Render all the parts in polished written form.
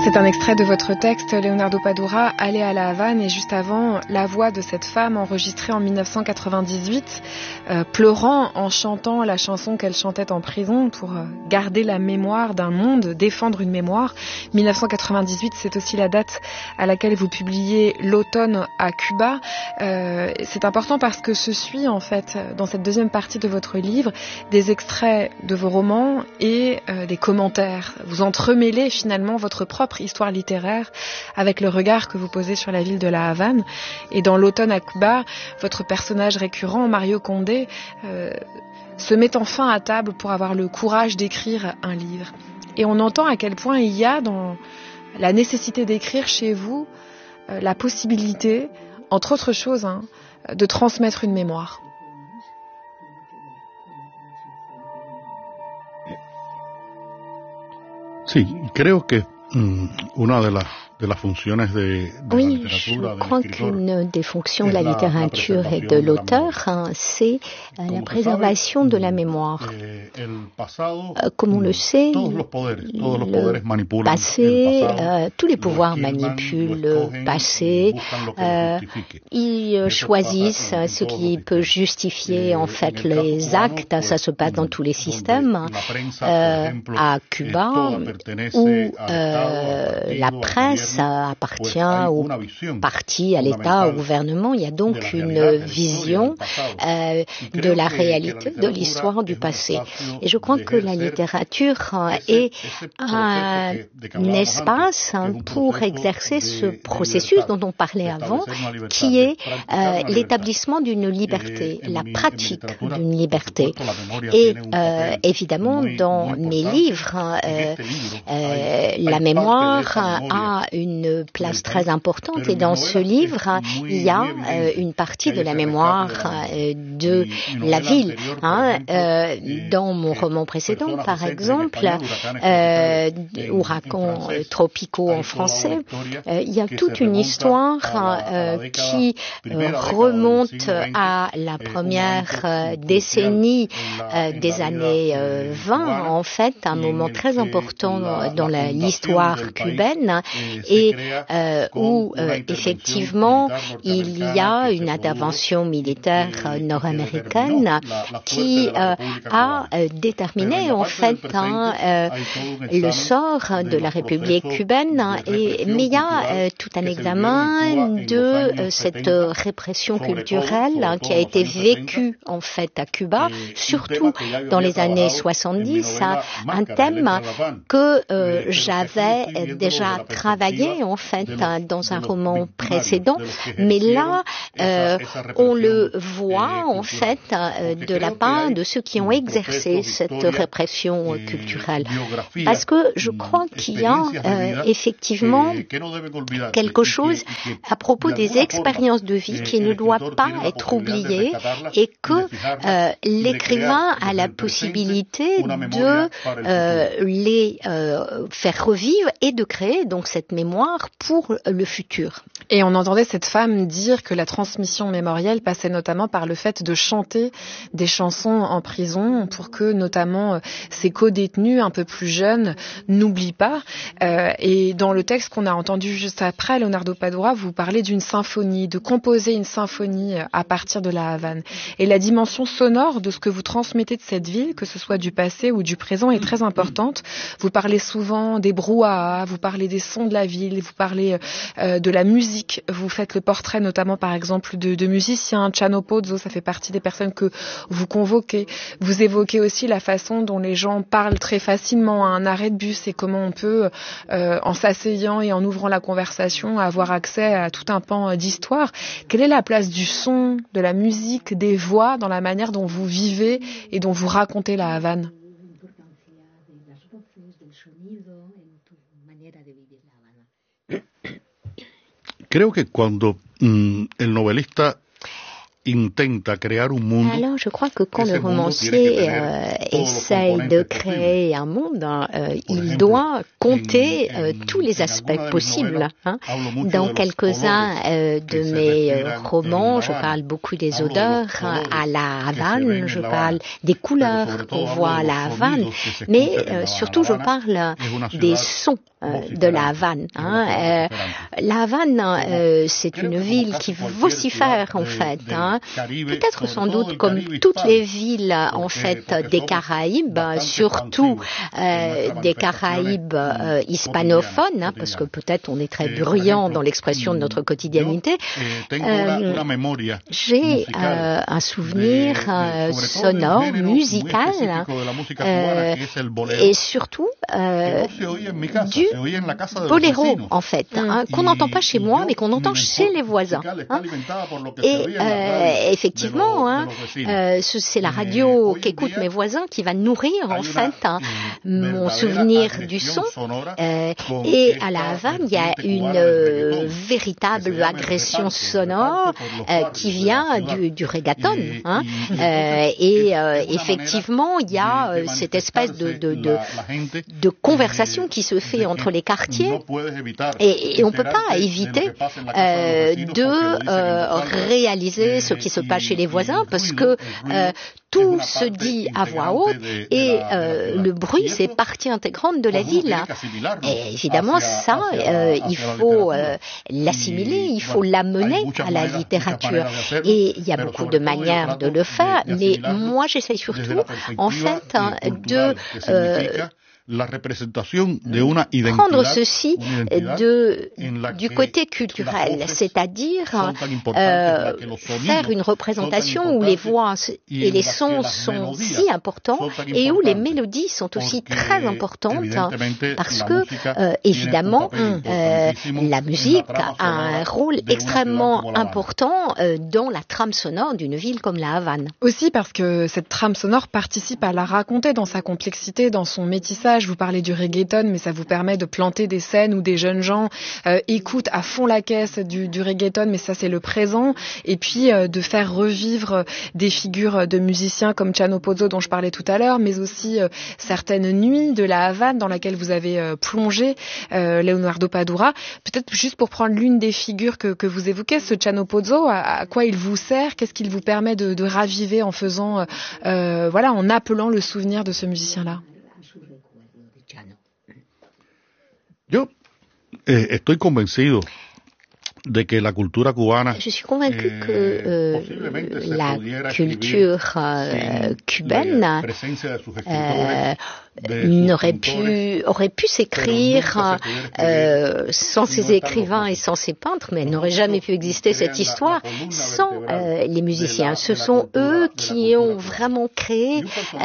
C'est un extrait de votre texte, Leonardo Padura, Aller à la Havane, et juste avant, la voix de cette femme enregistrée en 1998, pleurant en chantant la chanson qu'elle chantait en prison pour garder la mémoire d'un monde, défendre une mémoire. 1998, c'est aussi la date à laquelle vous publiez L'automne à Cuba. C'est important parce que se suit en fait, dans cette deuxième partie de votre livre, des extraits de vos romans et des commentaires. Vous entremêlez finalement votre propre histoire littéraire avec le regard que vous posez sur la ville de la Havane. Et dans L'automne à Cuba, votre personnage récurrent, Mario Condé, se met enfin à table pour avoir le courage d'écrire un livre. Et on entend à quel point il y a dans la nécessité d'écrire chez vous la possibilité, entre autres choses, de transmettre une mémoire. Sí, creo que una de las funciones de oui, la je literatura, crois qu'une des fonctions de la littérature et de l'auteur, c'est la préservation de la mémoire. Comme on le sait, le passé, tous les pouvoirs manipulent le passé, ils choisissent ce qui peut justifier en fait les actes. Ça se passe dans tous les systèmes. À Cuba, où la presse appartient au parti, à l'État, au gouvernement. Il y a donc une vision de la réalité, de l'histoire du passé. Et je crois que la littérature est un espace pour exercer ce processus dont on parlait avant, qui est l'établissement d'une liberté, la pratique d'une liberté. Et évidemment, dans mes livres, la mémoire a une place très importante, et dans ce livre, il y a une partie de la mémoire de la ville. Dans mon roman précédent, par exemple, Ouragans tropicaux en français, il y a toute une histoire qui remonte à la première décennie des années 20, en fait, un moment très important dans l'histoire cubaine, et où effectivement il y a une intervention militaire nord-américaine qui a déterminé en fait le sort de la République cubaine, mais il y a tout un examen de cette répression culturelle qui a été vécue en fait à Cuba, surtout dans les années 70, un thème que j'avais déjà travaillé en fait dans un roman précédent, mais là on le voit en fait de la part de ceux qui ont exercé cette répression culturelle, parce que je crois qu'il y a effectivement quelque chose à propos des expériences de vie qui ne doit pas être oublié, et que l'écrivain a la possibilité de les faire revivre et de créer donc cette mémoire pour le futur. Et on entendait cette femme dire que la transmission mémorielle passait notamment par le fait de chanter des chansons en prison pour que notamment ces co-détenus un peu plus jeunes n'oublient pas. Et dans le texte qu'on a entendu juste après, Leonardo Padura, vous parlez d'une symphonie, de composer une symphonie à partir de la Havane. Et la dimension sonore de ce que vous transmettez de cette ville, que ce soit du passé ou du présent, est très importante. Vous parlez souvent des brouhahas, vous parlez des sons de la ville, vous parlez de la musique, vous faites le portrait notamment par exemple de musiciens. Chano Pozzo, ça fait partie des personnes que vous convoquez. Vous évoquez aussi la façon dont les gens parlent très facilement à un arrêt de bus, et comment on peut, en s'asseyant et en ouvrant la conversation, avoir accès à tout un pan d'histoire. Quelle est la place du son, de la musique, des voix dans la manière dont vous vivez et dont vous racontez la Havane? Creo que cuando el novelista Alors, je crois que quand le romancier essaye de créer un monde, il doit compter tous les aspects possibles. Dans quelques-uns de mes romans, je parle beaucoup des odeurs à la Havane, je parle des couleurs qu'on voit à la Havane, mais surtout je parle des sons de la Havane. La Havane, c'est une ville qui vocifère en fait. Peut-être sans doute comme toutes les villes en fait des Caraïbes, surtout des Caraïbes hispanophones, parce que peut-être on est très bruyant dans l'expression de notre quotidienneté. J'ai un souvenir sonore, musical, et surtout du boléro en fait, qu'on n'entend pas chez moi, mais qu'on entend chez les voisins. Et effectivement, c'est la radio qu'écoutent mes voisins qui va nourrir en fait mon souvenir du son. Et à la Havane, il y a une véritable agression sonore qui vient du reggaeton. Et effectivement, il y a cette espèce de conversation qui se fait entre les quartiers et on ne peut pas éviter de réaliser ce qui se passe chez les voisins parce que tout se dit à voix haute et le bruit, c'est partie intégrante de la ville. Et évidemment, ça, il faut l'assimiler, il faut l'amener à la littérature. Et il y a beaucoup de manières de le faire, mais moi, j'essaie surtout, en fait, de prendre ceci du côté culturel, c'est-à-dire faire une représentation où les voix et les sons sont si importants et où les mélodies sont aussi très importantes parce que, évidemment, la musique a un rôle extrêmement important dans la trame sonore d'une ville comme la Havane. Aussi parce que cette trame sonore participe à la raconter dans sa complexité, dans son métissage. Vous parlez du reggaeton, mais ça vous permet de planter des scènes où des jeunes gens écoutent à fond la caisse du reggaeton, mais ça c'est le présent, et puis de faire revivre des figures de musiciens comme Chano Pozzo dont je parlais tout à l'heure, mais aussi certaines nuits de la Havane dans laquelle vous avez plongé, Leonardo Padura. Peut-être juste pour prendre l'une des figures que vous évoquez, ce Chano Pozzo, à quoi il vous sert, qu'est-ce qu'il vous permet de raviver en faisant, en appelant le souvenir de ce musicien-là? Yo estoy convencido de que la cultura cubana, je suis convaincu que la culture cubaine aurait pu s'écrire sans ces écrivains et sans ces peintres, mais elle n'aurait jamais pu exister cette histoire sans les musiciens. Ce sont eux qui ont vraiment créé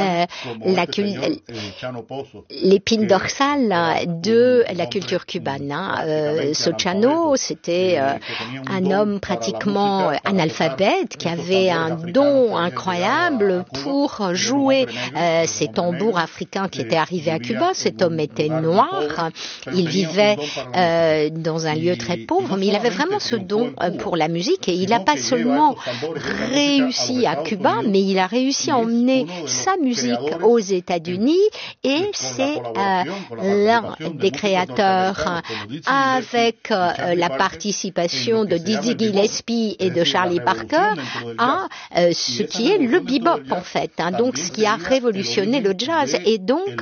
l'épine dorsale de la culture cubaine. Ce Chano, c'était un homme pratiquement analphabète qui avait un don incroyable pour jouer ces tambours africains qui étaient arrivés à Cuba. Cet homme était noir, il vivait dans un lieu très pauvre, mais il avait vraiment ce don pour la musique et il n'a pas seulement réussi à Cuba, mais il a réussi à emmener sa musique aux États-Unis et c'est l'un des créateurs avec la participation de Dizzy Gillespie et de Charlie Parker à ce qui est le bebop en fait, donc ce qui a révolutionné le jazz. Et donc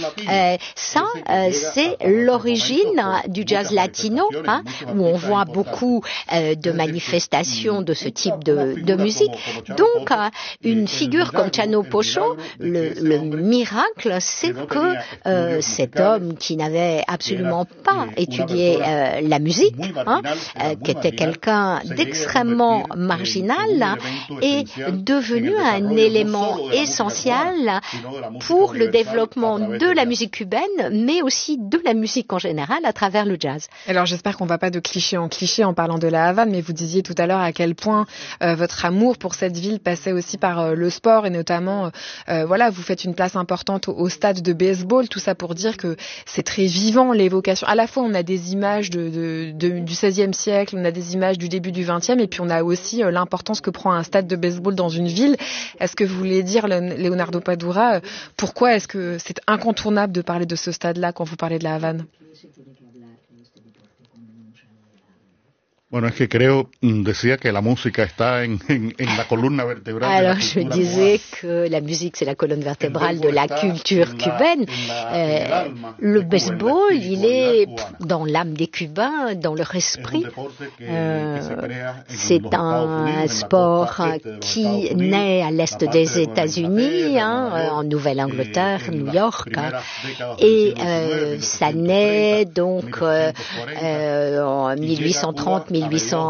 c'est l'origine du jazz latino, où on voit beaucoup de manifestations de ce type de musique. Donc une figure comme Chano Pozzo, le miracle, c'est que cet homme qui n'avait absolument pas étudié la musique, qui était quelqu'un d'extrêmement marginal, est devenu un élément essentiel pour le développement uniquement de la musique cubaine, mais aussi de la musique en général à travers le jazz. Alors j'espère qu'on va pas de cliché en cliché en parlant de la Havane, mais vous disiez tout à l'heure à quel point votre amour pour cette ville passait aussi par le sport et notamment, vous faites une place importante au stade de baseball, tout ça pour dire que c'est très vivant l'évocation. À la fois on a des images du XVIe siècle, on a des images du début du XXe et puis on a aussi l'importance que prend un stade de baseball dans une ville. Est-ce que vous voulez dire, Leonardo Padura, pourquoi est-ce que c'est incontournable de parler de ce stade-là quand vous parlez de la Havane? Bueno, es que creo, decía que la música está en la columna vertebral. Alors, je disais que la musique, c'est la colonne vertébrale de la culture cubaine. Le baseball, il est dans l'âme des Cubains, dans leur esprit. C'est un sport qui naît à l'est des États-Unis, en Nouvelle-Angleterre, New York, et ça naît donc en 1830-1840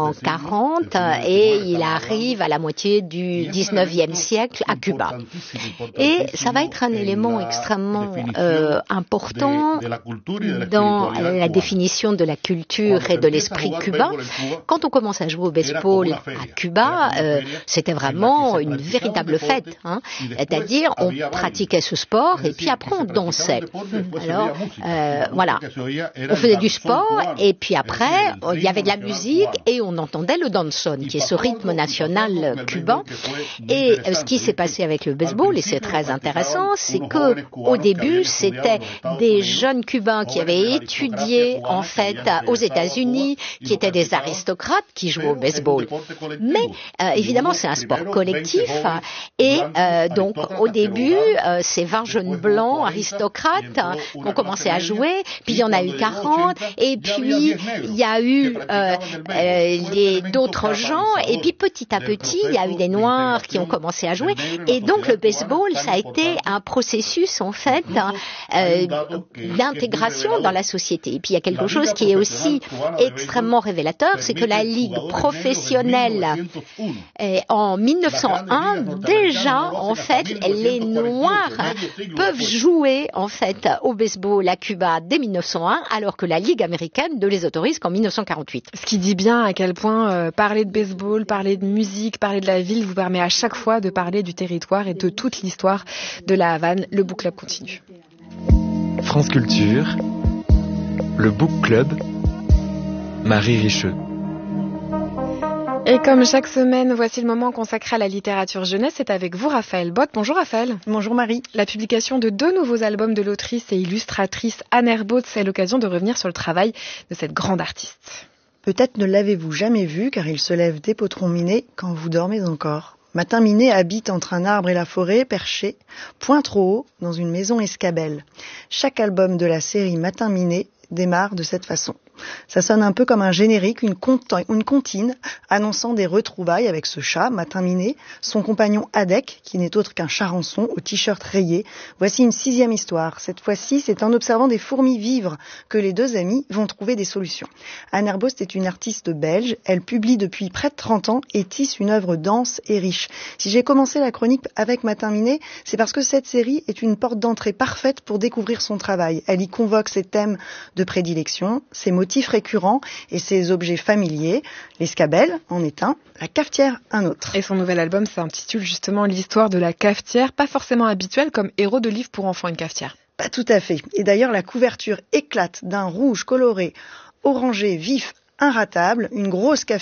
et il arrive à la moitié du 19e siècle à Cuba. Et ça va être un élément extrêmement important dans la définition de la culture et de l'esprit cubain. Quand on commence à jouer au baseball à Cuba, c'était vraiment une véritable fête. C'est-à-dire, on pratiquait ce sport et puis après on dansait. Alors, on faisait du sport et puis après, il y avait de la musique et on entendait le danzón, qui est ce rythme national cubain. Et ce qui s'est passé avec le baseball, et c'est très intéressant, c'est que au début, c'était des jeunes Cubains qui avaient étudié en fait aux États-Unis, qui étaient des aristocrates qui jouaient au baseball. Mais évidemment, c'est un sport collectif et donc au début, ces 20 jeunes blancs aristocrates ont commencé à jouer, puis il y en a eu 40 et puis il y a eu d'autres gens, et puis petit à petit, il y a eu des Noirs qui ont commencé à jouer, et donc le baseball, ça a été un processus, en fait, d'intégration dans la société. Et puis il y a quelque chose qui est aussi extrêmement révélateur, c'est que la Ligue professionnelle, en 1901, déjà, en fait, les Noirs peuvent jouer, en fait, au baseball à Cuba dès 1901, alors que la Ligue américaine ne les autorise qu'en 1948. Ce qui dit bien à quel point parler de baseball, parler de musique, parler de la ville vous permet à chaque fois de parler du territoire et de toute l'histoire de la Havane. Le Book Club continue. France Culture, le Book Club, Marie Richeux. Et comme chaque semaine, voici le moment consacré à la littérature jeunesse. C'est avec vous, Raphaël Bott. Bonjour Raphaël. Bonjour Marie. La publication de 2 nouveaux albums de l'autrice et illustratrice Anne Herbaut, c'est l'occasion de revenir sur le travail de cette grande artiste. Peut-être ne l'avez-vous jamais vu, car il se lève des potrons minés quand vous dormez encore. Matin Minet habite entre un arbre et la forêt, perché, point trop haut, dans une maison escabelle. Chaque album de la série Matin Minet démarre de cette façon. Ça sonne un peu comme un générique, une comptine annonçant des retrouvailles avec ce chat, Matin Minet, son compagnon Adek, qui n'est autre qu'un charançon au t-shirt rayé. Voici une 6e histoire. Cette fois-ci, c'est en observant des fourmis vivre que les 2 amis vont trouver des solutions. Anne Herbaut est une artiste belge. Elle publie depuis près de 30 ans et tisse une œuvre dense et riche. Si j'ai commencé la chronique avec Matin Minet, c'est parce que cette série est une porte d'entrée parfaite pour découvrir son travail. Elle y convoque ses thèmes de prédilection, ses motifs récurrents et ses objets familiers. L'escabelle en est un, la cafetière un autre. Et son nouvel album s'intitule justement l'histoire de la cafetière, pas forcément habituelle comme héros de livre pour enfants, une cafetière. Pas tout à fait. Et d'ailleurs, la couverture éclate d'un rouge coloré, orangé, vif, inratable, une grosse cafetière